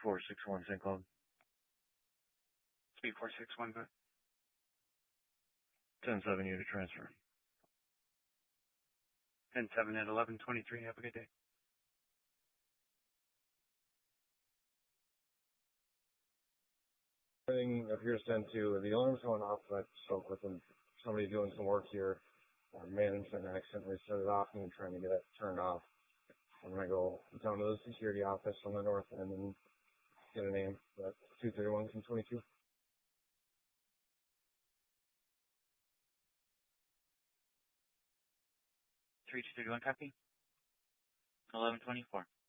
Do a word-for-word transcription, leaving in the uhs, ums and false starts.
four six one Saint Cloud. three four six one, good. ten seven unit transfer. ten seven at eleven twenty-three. Have a good day. Everything appears to end to the alarm's going off. I spoke with them, somebody doing some work here. Uh, management accidentally set it off and trying to get it turned off. I'm going to go down to the security office on the north end and get a name. That's two thirty-one and twenty-two. three two thirty-one, copy. eleven twenty-four.